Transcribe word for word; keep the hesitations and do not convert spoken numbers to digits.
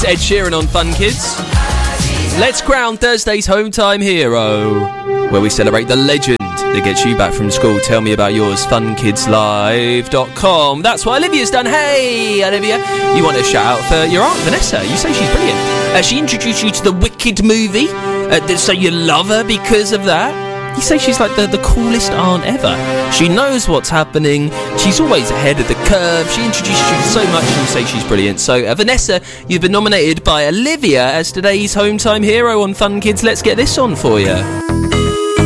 Ed Sheeran on Fun Kids. Let's crown Thursday's Home Time Hero, where we celebrate the legend that gets you back from school. Tell me about yours, fun kids live dot com. That's what Olivia's done. Hey, Olivia, you want a shout out for your aunt, Vanessa. You say she's brilliant. Uh, she introduced you to the Wicked movie, uh, so you love her because of that. You say she's like the, the coolest aunt ever. She knows what's happening. She's always ahead of the curve. She introduces you so much and you say she's brilliant. So, uh, Vanessa, you've been nominated by Olivia as today's Home Time Hero on Fun Kids. Let's get this on for you.